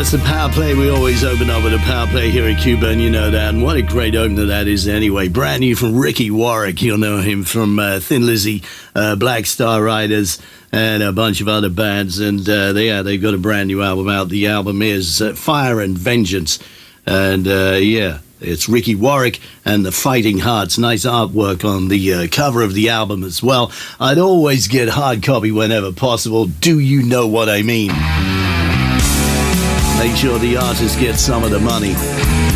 That's the power play. We always open up with a power play here at Cuba, and you know that. And what a great opener that is anyway. Brand new from Ricky Warwick. You'll know him from Thin Lizzy, Black Star Riders, and a bunch of other bands. And they've got a brand new album out. The album is Fire and Vengeance. And it's Ricky Warwick and the Fighting Hearts. Nice artwork on the cover of the album as well. I'd always get hard copy whenever possible. Do you know what I mean? Make sure the artist gets some of the money.